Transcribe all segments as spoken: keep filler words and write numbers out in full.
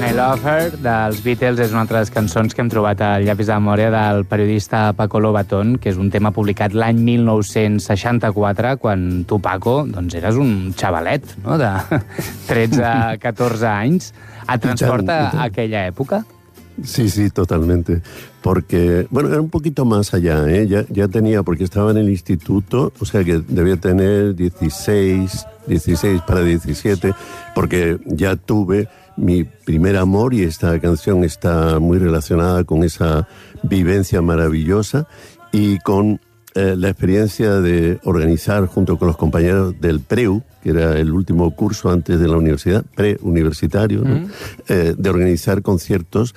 My Lover dels Beatles és una altra de les cançons que hem trobat al llapis de memòria del periodista Paco Lobatón, que és un tema publicat l'any mil nou-cents seixanta-quatre, quan tu, Paco, doncs eres un xavalet, no?, de tretze a catorze anys. Et transporta a aquella època? Sí, sí, totalmente. Porque, bueno, era un poquito más allá, ¿eh? Ya, ya tenía, porque estaba en el instituto, o sea que debía tener dieciséis, dieciséis para diecisiete, porque ya tuve mi primer amor y esta canción está muy relacionada con esa vivencia maravillosa y con eh, la experiencia de organizar junto con los compañeros del PREU, que era el último curso antes de la universidad, preuniversitario, ¿no? Mm. eh, de organizar conciertos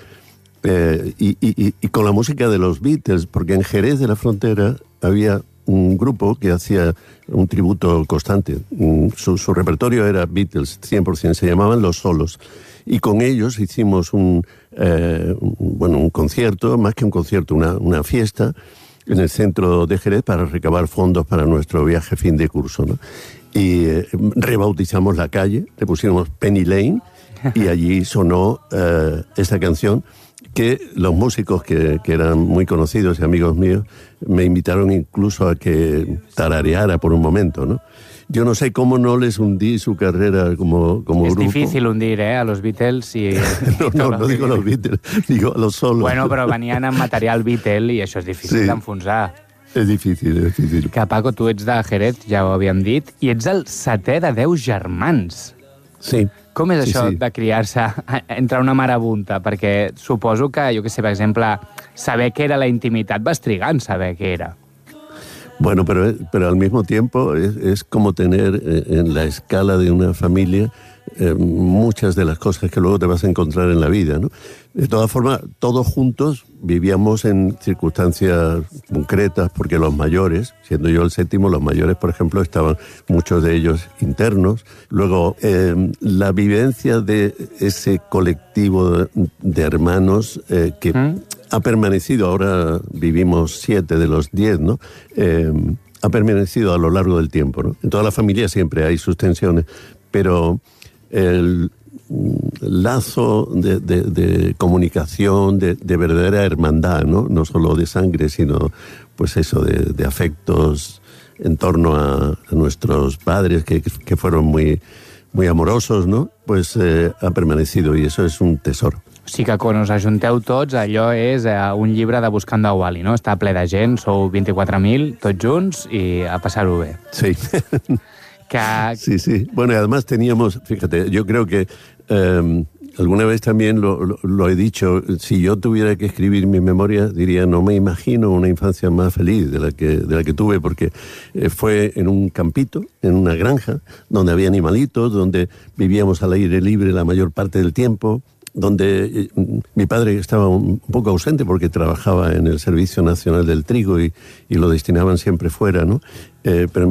eh, y, y, y con la música de los Beatles, porque en Jerez de la Frontera había un grupo que hacía un tributo constante. Su, su repertorio era Beatles, cien por ciento, se llamaban Los Solos. Y con ellos hicimos un, eh, un, bueno, un concierto, más que un concierto, una, una fiesta en el centro de Jerez para recabar fondos para nuestro viaje fin de curso, ¿no? Y eh, rebautizamos la calle, le pusimos Penny Lane y allí sonó eh, esta canción que los músicos que, que eran muy conocidos y amigos míos me invitaron incluso a que tarareara por un momento, ¿no? Yo no sé cómo no les hundí su carrera como, como es grupo. Es difícil hundir, eh, a los Beatles i... no, no, no digo los Beatles, digo a los Solos. Bueno, però venien amb material Beatle i això és difícil sí, d'enfonsar. És difícil, és difícil. Que, Paco, tu ets de Jerez, ja ho havíem dit, i ets el setè de deu germans. Sí. Com és sí, això sí. de criar-se entre una marabunta? Perquè suposo que, jo què sé, per exemple, saber què era la intimitat vas trigar en saber què era. Bueno, pero, pero al mismo tiempo es, es como tener eh, en la escala de una familia eh, muchas de las cosas que luego te vas a encontrar en la vida, ¿no? De todas formas, todos juntos vivíamos en circunstancias concretas, porque los mayores, siendo yo el séptimo, los mayores, por ejemplo, estaban muchos de ellos internos. Luego, eh, la vivencia de ese colectivo de, de hermanos eh, que... ¿Mm? ha permanecido, ahora vivimos siete de los diez, ¿no? Eh, ha permanecido a lo largo del tiempo, ¿no? En toda la familia siempre hay sus tensiones, pero el lazo de, de, de comunicación, de, de verdadera hermandad, ¿no? No solo de sangre, sino, pues eso, de, de afectos en torno a, a nuestros padres, que, que fueron muy, muy amorosos, ¿no? Pues eh, ha permanecido y eso es un tesoro. O sigui que quan us ajunteu tots, allò és eh, un llibre de Buscando a Wally, no? Està ple de gent, sou vint-i-quatre mil, tots junts, i a passar-ho bé. Sí. que... Sí, sí. Bueno, y además teníamos, fíjate, yo creo que eh, alguna vez también lo, lo, lo he dicho, si yo tuviera que escribir mi memoria, diría, no me imagino una infancia más feliz de la que, de la que tuve, porque eh, fue en un campito, en una granja, donde había animalitos, donde vivíamos al aire libre la mayor parte del tiempo, donde eh, mi padre estaba un poco ausente porque trabajaba en el Servicio Nacional del Trigo y, y lo destinaban siempre fuera, ¿no? Eh, pero